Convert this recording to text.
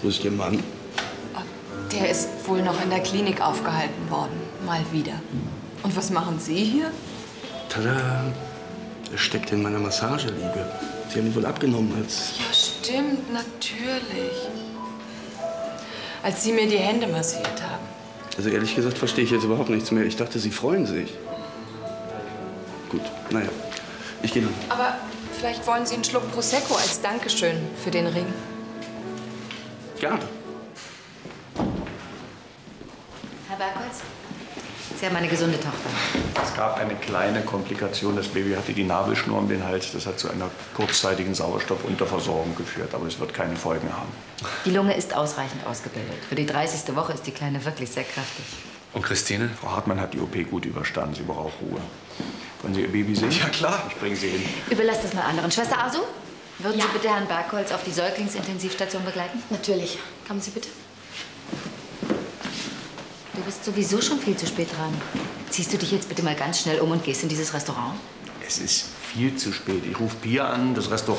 Wo ist Ihr Mann? Der ist wohl noch in der Klinik aufgehalten worden. Mal wieder. Und was machen Sie hier? Tada! Er steckt in meiner Massageliege. Sie haben ihn wohl abgenommen als... Ja, stimmt, natürlich. Als Sie mir die Hände massiert haben. Also ehrlich gesagt verstehe ich jetzt überhaupt nichts mehr. Ich dachte, Sie freuen sich. Gut, naja. Ich gehe dann. Aber vielleicht wollen Sie einen Schluck Prosecco als Dankeschön für den Ring. Gerne. Herr Bergholz, Sie haben eine gesunde Tochter. Es gab eine kleine Komplikation. Das Baby hatte die Nabelschnur um den Hals. Das hat zu einer kurzzeitigen Sauerstoffunterversorgung geführt. Aber es wird keine Folgen haben. Die Lunge ist ausreichend ausgebildet. Für die 30. Woche ist die Kleine wirklich sehr kräftig. Und Christine? Frau Hartmann hat die OP gut überstanden. Sie braucht Ruhe. Wollen Sie Ihr Baby sehen? Ja, klar. Ich bringe Sie hin. Überlass das mal anderen. Schwester Asu, würden Sie bitte Herrn Bergholz auf die Säuglingsintensivstation begleiten? Natürlich. Kommen Sie bitte. Du bist sowieso schon viel zu spät dran. Ziehst du dich jetzt bitte mal ganz schnell um und gehst in dieses Restaurant? Es ist viel zu spät. Ich rufe Pia an. Das Restaurant